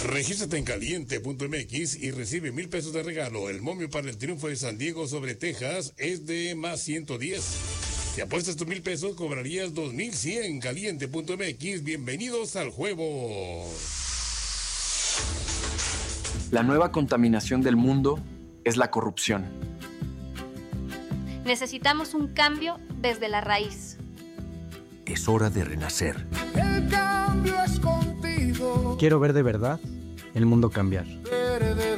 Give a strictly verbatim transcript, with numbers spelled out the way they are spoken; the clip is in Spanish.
Regístrate en caliente punto m x y recibe mil pesos de regalo. El momio para el triunfo de San Diego sobre Texas es de más ciento diez. Si apuestas tus mil pesos, cobrarías dos mil cien. caliente punto m x. Bienvenidos al juego. La nueva contaminación del mundo es la corrupción. Necesitamos un cambio desde la raíz. Es hora de renacer. El cambio es contigo. Quiero ver de verdad el mundo cambiar.